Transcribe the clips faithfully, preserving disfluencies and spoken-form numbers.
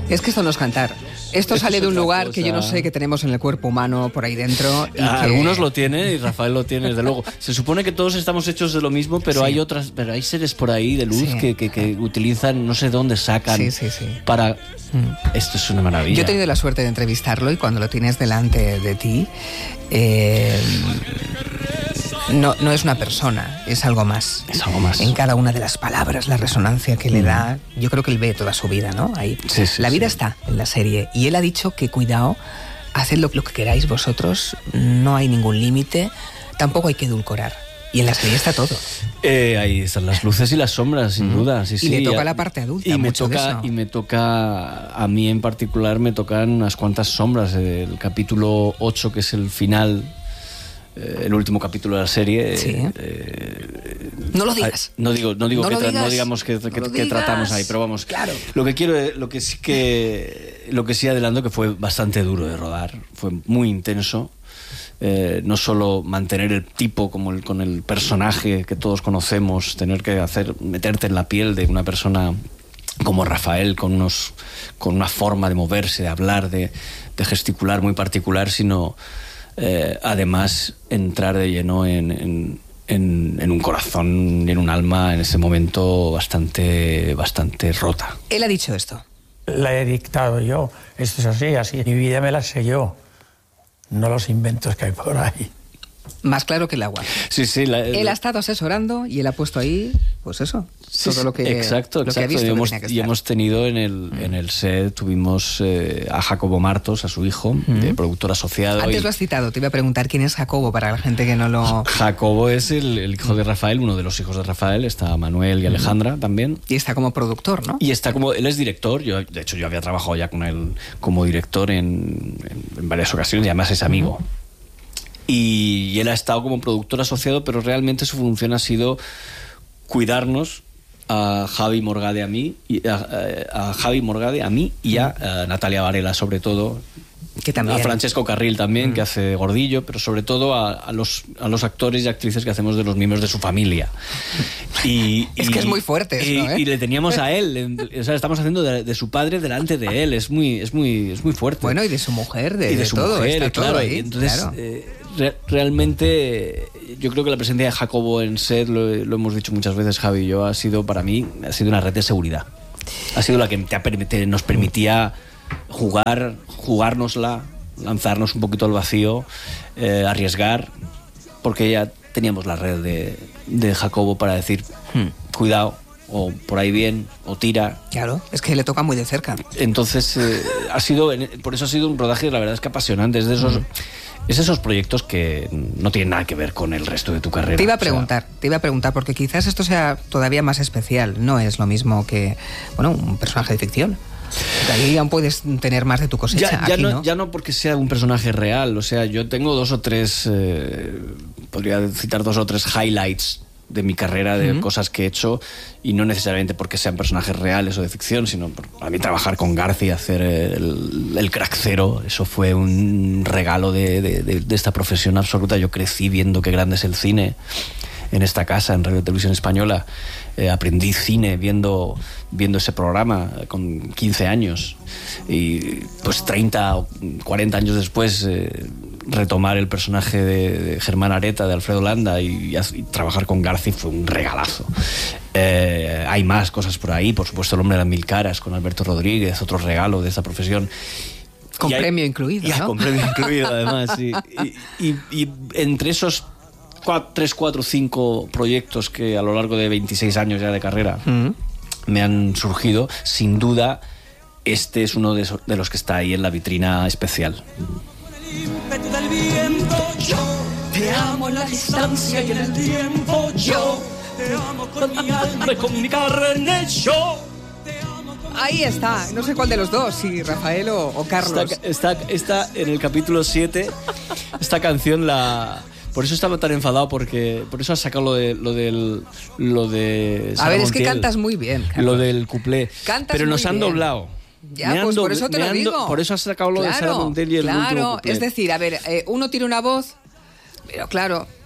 Es que esto no es cantar. Esto Esto sale es de un otra lugar cosa. que yo no sé que tenemos en el cuerpo humano por ahí dentro. Y Ah, que... Algunos lo tienen y Rafael lo tiene, desde luego. Se supone que todos estamos hechos de lo mismo, pero Sí. hay otras, pero hay seres por ahí de luz Sí. que, que, que utilizan, no sé dónde sacan Sí, sí, sí. para... Esto es una maravilla. Yo he tenido la suerte de entrevistarlo y cuando lo tienes delante de ti, eh, no, no es una persona, es algo más. Es algo más. En cada una de las palabras, la resonancia que le da, yo creo que él ve toda su vida, ¿no? Ahí. Sí, sí, la vida sí. está en la serie y él ha dicho que cuidado, haced lo, lo que queráis vosotros, no hay ningún límite, tampoco hay que edulcorar. Y en la serie está todo. Eh, ahí están las luces y las sombras, sin duda. Sí, Y sí, le toca ya- la parte adulta, Y me mucho de toca, eso. y me toca, a mí en particular, me tocan unas cuantas sombras. El capítulo ocho, que es el final, eh, el último capítulo de la serie. Sí. eh, No lo digas. No digo, no digo No que lo tra- digas. no digamos que, que- No lo que digas. tratamos ahí, pero vamos. Claro. Lo que quiero, lo que sí que, lo que sí adelanto que fue bastante duro de rodar, fue muy intenso. Eh, no solo mantener el tipo como el, con el personaje que todos conocemos, tener que hacer meterte en la piel de una persona como Rafael, con unos con una forma de moverse, de hablar, de, de gesticular muy particular, sino eh, además entrar de lleno en, en, en, en un corazón y en un alma en ese momento bastante, bastante rota. Él ha dicho esto. La he dictado yo, esto es así, así. Mi vida me la sé yo, no los inventos que hay por ahí. Más claro que el agua. Sí, sí. La, Él ha estado asesorando y él ha puesto ahí, pues eso, Sí, todo lo que, exacto, lo que ha exacto. visto y que hemos, tenía que y estar. hemos tenido en el, en el set, tuvimos eh, a Jacobo Martos, a su hijo, de productor asociado. Antes y lo has citado, te iba a preguntar quién es Jacobo para la gente que no lo... Jacobo es el, el hijo de Rafael, uno de los hijos de Rafael, está Manuel y Alejandra también. Y está como productor, ¿no? Y está como, él es director, yo, de hecho yo había trabajado ya con él como director en, en, en varias ocasiones y además es amigo. Y, y él ha estado como productor asociado, pero realmente su función ha sido cuidarnos a Javi Morgade a mí, y a, a Javi Morgade a mí y a, a Natalia Varela sobre todo. Que también... A Francesco Carril también, mm. que hace Gordillo, pero sobre todo a, a, los, a los actores y actrices que hacemos de los miembros de su familia. Y, es y, que es muy fuerte y, eso, ¿eh? Y le teníamos a él, o sea, estamos haciendo de, de su padre delante de él, es muy, es muy, es muy fuerte. Bueno, y de su mujer, de, y de, de su todo, mujer, está claro. todo ahí, Y entonces, claro. eh, re, realmente, yo creo que la presencia de Jacobo en set, lo, lo hemos dicho muchas veces, Javi y yo, ha sido para mí, ha sido una red de seguridad. Ha sido la que te ha, te, nos permitía jugar, jugárnosla, lanzarnos un poquito al vacío, eh, arriesgar, porque ya teníamos la red de, de Jacobo para decir, hmm, cuidado, o por ahí bien, o tira. Claro, es que le toca muy de cerca. Entonces, eh, ha sido, por eso ha sido un rodaje, la verdad es que apasionante. Es de esos, mm. es esos proyectos que no tienen nada que ver con el resto de tu carrera. Te iba a o sea, preguntar, te iba a preguntar, porque quizás esto sea todavía más especial. No es lo mismo que, bueno, un personaje de ficción. Ahí aún puedes tener más de tu cosecha. Ya, ya, Aquí, no, ¿no? ya no porque sea un personaje real, o sea, yo tengo dos o tres, eh, podría citar dos o tres highlights de mi carrera, de uh-huh. cosas que he hecho, y no necesariamente porque sean personajes reales o de ficción, sino por, a mí trabajar con Garci, hacer el, el crack cero, eso fue un regalo de, de, de, de esta profesión absoluta. Yo crecí viendo qué grande es el cine en esta casa, en Radio Televisión Española. Eh, aprendí cine viendo, viendo ese programa con quince años, y pues treinta o cuarenta años después eh, retomar el personaje de, de Germán Areta, de Alfredo Landa, y, y trabajar con Garci fue un regalazo. Eh, hay más cosas por ahí, por supuesto El hombre de las mil caras con Alberto Rodríguez, otro regalo de esta profesión. Con y hay, premio incluido, ya, ¿no? Con premio incluido, además, sí. y, y, y entre esos cuatro, tres, cuatro, cinco proyectos que a lo largo de veintiséis años ya de carrera mm. me han surgido, sin duda este es uno de, esos, de los que está ahí en la vitrina especial. Del viento, yo te amo en la distancia y en el tiempo, yo te amo con mi alma y con mi carne, yo. Ahí está, no sé cuál de los dos, si Rafael o, o Carlos. Está, está, está en el capítulo siete, esta canción la... Por eso estaba tan enfadado, porque por eso has sacado lo de lo del lo de Sara A ver, Montiel, es que cantas muy bien, Carlos. Lo del cuplé. Cantas pero nos muy han bien. doblado. Ya, me pues do, por eso te lo digo. Do, por eso has sacado lo claro, de Sara Montiel y el claro, último cuplé. Es decir, a ver, eh, uno tiene una voz, pero claro,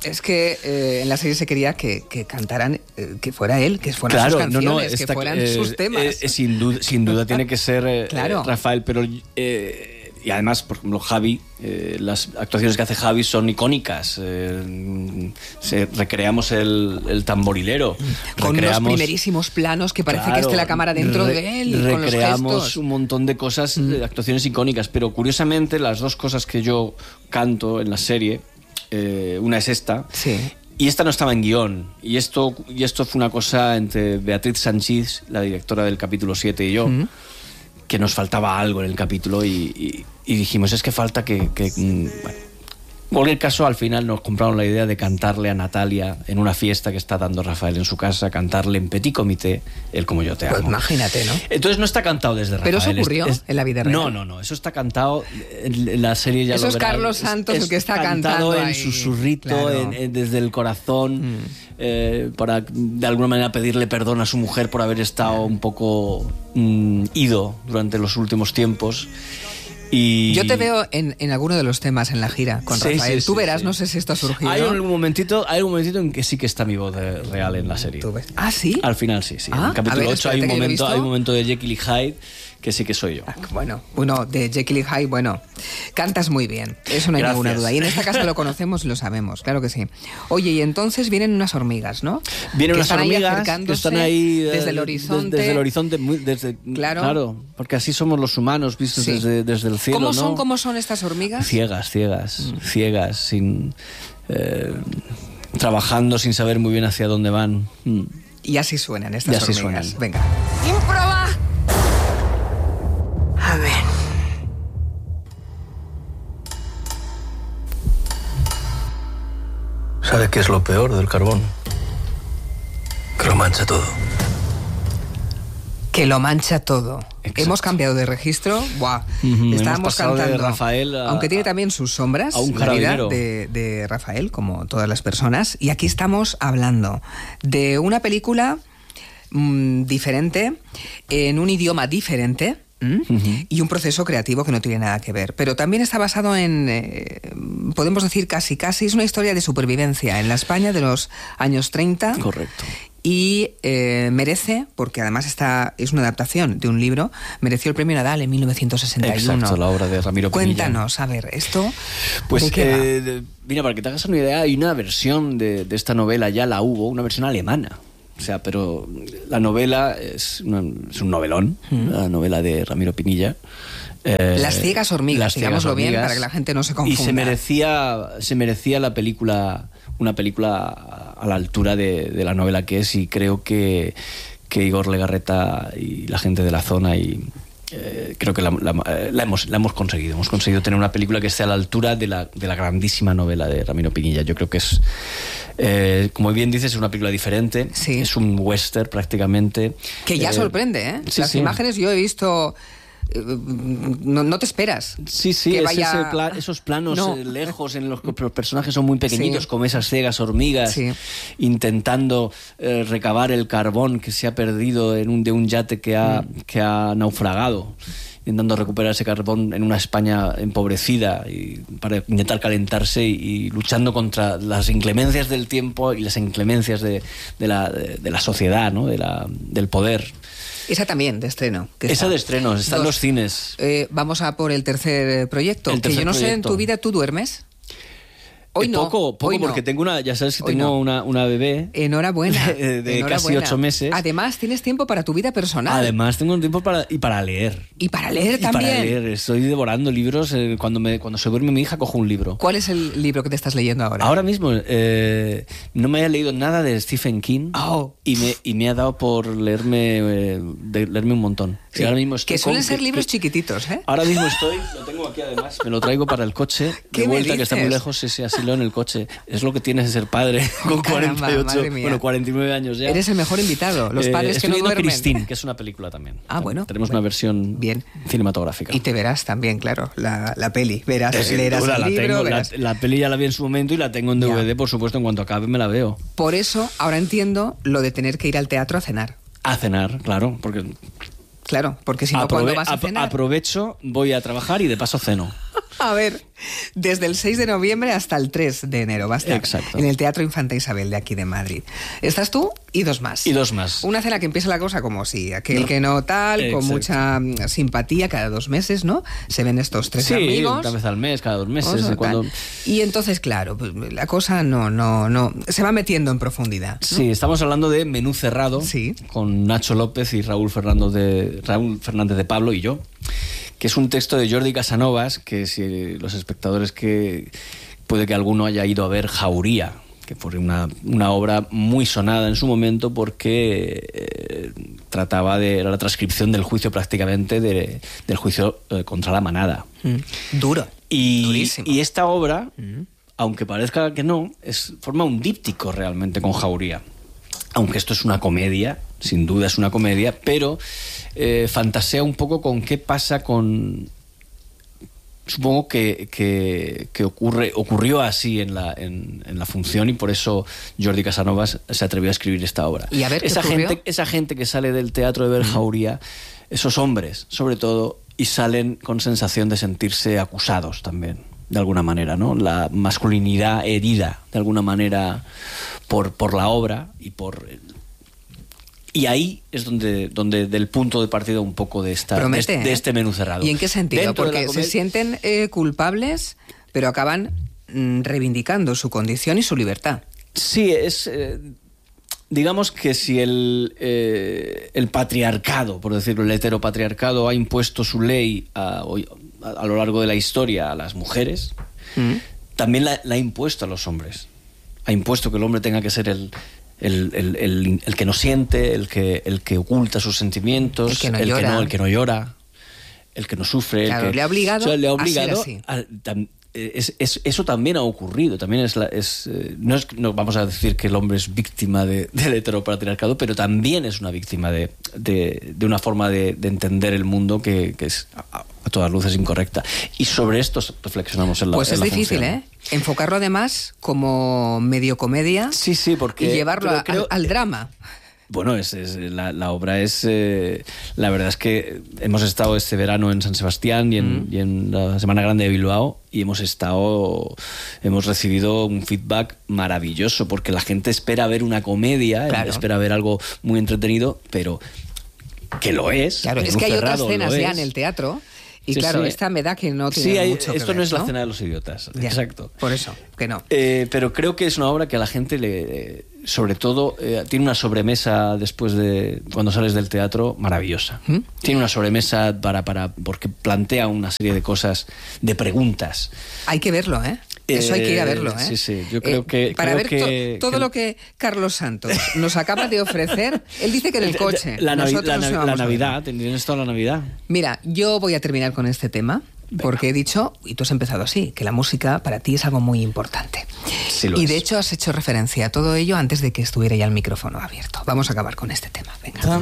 Es que eh, en la serie se quería que, que cantaran, eh, que fuera él, que fueran claro, sus canciones, no, no, que está, fueran eh, sus temas. Eh, sin, duda, sin duda tiene que ser eh, claro. eh, Rafael, pero... Eh, y además, por ejemplo, Javi, eh, las actuaciones que hace Javi son icónicas. Eh, se, recreamos el, el tamborilero. Con recreamos, unos primerísimos planos que parece claro, que esté la cámara dentro re, de él. Recreamos con los gestos. un montón de cosas, mm. de actuaciones icónicas. Pero curiosamente, las dos cosas que yo canto en la serie, eh, una es esta. Sí. Y esta no estaba en guión. Y esto, y esto fue una cosa entre Beatriz Sanchís, la directora del capítulo siete, y yo. Mm. Que nos faltaba algo en el capítulo y, y, y dijimos, es que falta que... que bueno. En cualquier caso, al final nos compraron la idea de cantarle a Natalia en una fiesta que está dando Rafael en su casa, cantarle en petit comité, él como yo te amo. Pues imagínate, ¿no? Entonces no está cantado desde Rafael. ¿Pero eso ocurrió es, es, en la vida real? No, no, no, eso está cantado en, en la serie, ya eso lo es verán. Carlos Santos es, el que está cantado cantando en ahí. susurrito, claro. en, en, desde el corazón, mm. eh, para de alguna manera pedirle perdón a su mujer por haber estado un poco mm, ido durante los últimos tiempos. Y... Yo te veo en, en alguno de los temas en la gira con sí, Rafael. sí, Tú sí, verás, sí. no sé si esto ha surgido. Hay un momentito, hay un momentito en que sí que está mi voz de, real en la serie. ¿Tú ves? ¿Ah, sí? Al final sí, sí. Ah, en el capítulo ver, ocho hay un, momento, hay un momento de Jekyll y Hyde que sí que soy yo. Ah, bueno, bueno, de Jekyll y Hyde, bueno, cantas muy bien, eso no hay Gracias. ninguna duda. Y en esta casa lo conocemos y lo sabemos, claro que sí. Oye, y entonces vienen unas hormigas, ¿no? Vienen que unas hormigas que están ahí desde el horizonte. Desde, desde el horizonte, muy, desde, claro. claro, porque así somos los humanos, vistos sí. desde, desde el cielo. ¿Cómo ¿no? son, cómo son estas hormigas? Ciegas, ciegas, mm. ciegas, sin eh, trabajando sin saber muy bien hacia dónde van. Mm. Y así suenan estas y así hormigas. Suenan. Venga. ¡Improba! A ver. ¿Sabe qué es lo peor del carbón? Que lo mancha todo. Que lo mancha todo. Exacto. Hemos cambiado de registro. Buah. Uh-huh. Estábamos cantando. De Rafael a, aunque tiene también sus sombras, a un la vida carabinero. de, de Rafael, como todas las personas. Y aquí estamos hablando de una película mmm, diferente, en un idioma diferente. ¿Mm? Uh-huh. Y un proceso creativo que no tiene nada que ver. Pero también está basado en, eh, podemos decir casi, casi, es una historia de supervivencia en la España de los años treinta. Correcto. Y eh, merece, porque además esta es una adaptación de un libro, mereció el premio Nadal en mil novecientos sesenta y uno. Exacto, la obra de Ramiro Pinilla. Cuéntanos, a ver, esto... Pues, ¿de qué eh, va? de, mira, para que te hagas una idea, hay una versión de, de esta novela, ya la hubo, una versión alemana. O sea, pero la novela es, una, es un novelón, mm. la novela de Ramiro Pinilla. Eh, Las ciegas hormigas, las digámoslo hormigas, bien, para que la gente no se confunda. Y se merecía, se merecía la película, una película a la altura de, de la novela que es, y creo que, que Igor Legarreta y la gente de la zona y... Eh, creo que la, la, la, hemos, la hemos conseguido. Hemos conseguido tener una película que esté a la altura de la, de la grandísima novela de Ramiro Pinilla. Yo creo que es, eh, como bien dices, es una película diferente. Sí. Es un western prácticamente. Que ya eh, sorprende, ¿eh? Sí, Las sí. imágenes yo he visto... No, no te esperas. Sí, sí, que es vaya... ese plan, esos planos no. lejos en los que los personajes son muy pequeñitos, sí. como esas ciegas hormigas, sí. intentando eh, recabar el carbón que se ha perdido en un, de un yate que ha, mm. que ha naufragado, intentando recuperar ese carbón en una España empobrecida y para intentar calentarse y, y luchando contra las inclemencias del tiempo y las inclemencias de, de, la, de, de la sociedad, ¿no? de la, del poder. Esa también, de estreno. Que Esa está. de estreno, está en Dos. los cines. Eh, vamos a por el tercer proyecto. El tercer que yo no proyecto. sé, en tu vida, ¿tú duermes? Hoy eh, no. Poco, poco hoy porque no. tengo una, ya sabes que Hoy tengo no. una, una bebé. Enhorabuena. De, de Enhorabuena. casi ocho meses. Además, tienes tiempo para tu vida personal. Además, tengo un tiempo para, y para leer. Y para leer y también. Para leer. Estoy devorando libros. Eh, cuando, me, cuando se duerme mi hija, cojo un libro. ¿Cuál es el libro que te estás leyendo ahora? Ahora mismo, eh, no me había leído nada de Stephen King. Oh. Y, me, y me ha dado por leerme, eh, de, leerme un montón. Sí. Y ahora mismo estoy que suelen con, ser que, libros que, chiquititos, ¿eh? Ahora mismo estoy, lo tengo aquí además, me lo traigo para el coche, de vuelta, que está muy lejos, sí, sí, así leo en el coche. Es lo que tienes de ser padre con Caramba, cuarenta y ocho, madre mía. bueno, cuarenta y nueve años ya. Eres el mejor invitado. Los padres eh, que no duermen. Christine, que es una película también. Ah, bueno. Tenemos bueno. una versión bien. cinematográfica. Y te verás también, claro, la, la peli. Verás, eh, leerás duda, el la libro. Tengo, verás... la, la peli ya la vi en su momento y la tengo en D V D, ya. Por supuesto, en cuanto acabe me la veo. Por eso, ahora entiendo lo de tener que ir al teatro a cenar. A cenar, claro, porque... Claro, porque si no, Aprove ¿cuándo vas a cenar? Aprovecho, voy a trabajar y de paso ceno. A ver, desde el seis de noviembre hasta el tres de enero va a estar Exacto. en el Teatro Infanta Isabel de aquí de Madrid. Estás tú y dos más. Y dos más. Una cena que empieza la cosa como si aquel no. que no tal, Exacto. con mucha simpatía, cada dos meses, ¿no? Se ven estos tres sí, amigos. una vez al mes, cada dos meses. De cuando... Y entonces, claro, la cosa no, no, no, se va metiendo en profundidad, ¿no? Sí, estamos hablando de Menú Cerrado, sí. con Nacho López y Raúl Fernández de, Raúl Fernández de Pablo y yo, que es un texto de Jordi Casanovas, que si los espectadores que puede que alguno haya ido a ver Jauría, que fue una, una obra muy sonada en su momento porque eh, trataba de la transcripción del juicio prácticamente de, del juicio eh, contra la manada. Mm. Duro, y, durísimo. Y esta obra, mm. aunque parezca que no, es, forma un díptico realmente con Jauría. Aunque esto es una comedia, sin duda es una comedia, pero eh, fantasea un poco con qué pasa con... Supongo que, que, que ocurre, ocurrió así en la, en, en la función y por eso Jordi Casanovas se atrevió a escribir esta obra. ¿Y a ver qué esa ocurrió? gente, esa gente que sale del teatro de ver Jauría, esos hombres, sobre todo, y salen con sensación de sentirse acusados también, de alguna manera, ¿no? La masculinidad herida, de alguna manera, por, por la obra y por... Y ahí es donde, donde del punto de partida un poco de, esta, Promete, de, de este Menú Cerrado. ¿Y en qué sentido? Dentro Porque comedia... se sienten eh, culpables, pero acaban mm, reivindicando su condición y su libertad. Sí, es... Eh, digamos que si el, eh, el patriarcado, por decirlo, el heteropatriarcado ha impuesto su ley a, a, a lo largo de la historia a las mujeres, mm. también la, la ha impuesto a los hombres. Ha impuesto que el hombre tenga que ser el... El, el, el, el que no siente, el que, el que oculta sus sentimientos, el que no, el llora. Que no, el que no llora, el que no sufre. Claro, el que, le ha obligado, o sea, le ha obligado a ser así. A, tam, es, es, eso también ha ocurrido. También es, la, es, eh, no, es no vamos a decir que el hombre es víctima de, del heteropatriarcado, pero también es una víctima de, de, de una forma de, de entender el mundo que, que es a, a todas luces incorrecta. Y sobre esto reflexionamos en la Pues en es la difícil, función. ¿eh? Enfocarlo además como medio comedia. Sí, sí, porque... Y llevarlo a, creo, al, al drama. Bueno, es, es, la, la obra es... Eh, la verdad es que hemos estado este verano en San Sebastián y en, mm. y en la Semana Grande de Bilbao y hemos estado... Hemos recibido un feedback maravilloso porque la gente espera ver una comedia, claro. espera ver algo muy entretenido, pero que lo es. Claro, es que hay otras escenas ya en el teatro... Y sí, claro, sí. esta me da que no tiene sí, hay, mucho que esto ver, no es ¿no? la cena de los idiotas, ya, exacto. Por eso, que no. Eh, pero creo que es una obra que a la gente le, sobre todo, eh, tiene una sobremesa después de cuando sales del teatro maravillosa. ¿Mm? Tiene una sobremesa para, para porque plantea una serie de cosas, de preguntas. Hay que verlo, ¿eh? Eso hay que ir a verlo, ¿eh? Sí, sí, yo creo eh, que... Para creo ver que, to, todo que... lo que Carlos Santos nos acaba de ofrecer, él dice que en el coche. La, navi Nosotros la, no la Navidad, tienes toda la Navidad. Mira, yo voy a terminar con este tema. Venga. Porque he dicho, y tú has empezado así, que la música para ti es algo muy importante. Sí lo y es. de hecho has hecho referencia a todo ello antes de que estuviera ya el micrófono abierto. Vamos a acabar con este tema. Venga.